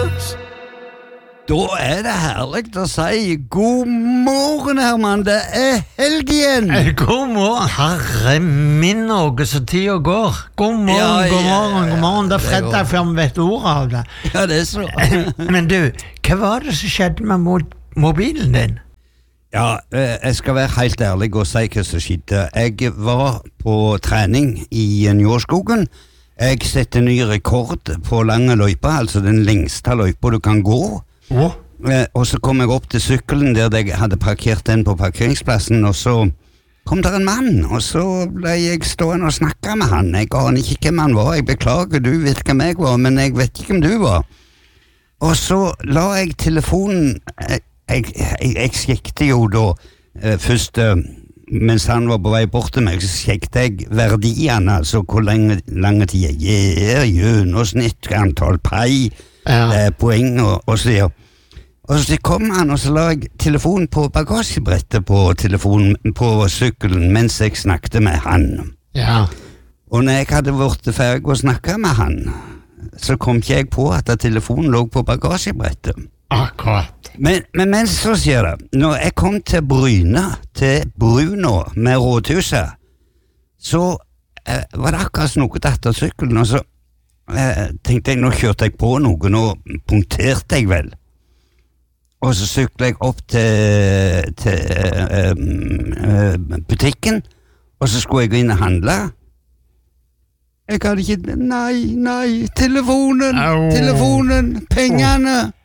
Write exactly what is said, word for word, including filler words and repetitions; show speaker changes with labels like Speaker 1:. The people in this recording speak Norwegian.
Speaker 1: Da er det herlig å si god morgen, Herman. Det er helg igjen.
Speaker 2: God morgen, herre min Norge, så tida går. God morgen,
Speaker 1: Ja, ja,
Speaker 2: god morgen, god morgen. Det er
Speaker 1: det
Speaker 2: fredag
Speaker 1: går.
Speaker 2: før vi vet ordet av det.
Speaker 1: Ja, det er så.
Speaker 2: Men du, hva var det som skjedde med mo mobilen din?
Speaker 1: Ja, eh, jeg skal være helt ærlig og si hva som skjedde. Jeg var på trening i Njåskogen. Jeg setter ny rekord på lange løyper, altså den lengste løypa du kan gå.
Speaker 2: Oh.
Speaker 1: Eh, og så kom jeg opp til sykkelen der jeg hadde parkert den på parkeringsplassen, og så kom der en mann, og så ble jeg stående og snakke med han. Jeg aner ikke hvem han var, jeg beklager, du vet hvem jeg var, men jeg vet ikke hvem du var. Og så la jeg telefonen, jeg, jeg, jeg, jeg skjekte jo da, eh, først eh, mens han var på vei bort til meg, så skjekte jeg verdiene, altså hvor lenge, lange tid jeg gir, gjennomsnitt, antall pei,
Speaker 2: Ja.
Speaker 1: eh, poeng og, og så videre. Og så kom han, og så la jeg telefonen på bagasjebrettet på telefonen på sykkelen mens jeg snakket med han.
Speaker 2: Ja.
Speaker 1: Og når jeg hadde vært ferdig å snakke med han, så kom ikke jeg på at telefonen lå på bagasjebrettet.
Speaker 2: Akkurat.
Speaker 1: Men, men mens så skjer det, når jeg kom til Bryne, til Bruno med rådhuset, så eh, var det akkurat noe datt av sykkelen, og så eh, tenkte jeg, nå kjørte jeg på noe, nå punkterte jeg vel. Og så syklet jeg opp til, til eh, eh, butikken, og så skulle jeg gå inn og handle. Jeg hadde ikke, nei, nei, telefonen,
Speaker 2: Au.
Speaker 1: telefonen, pengene.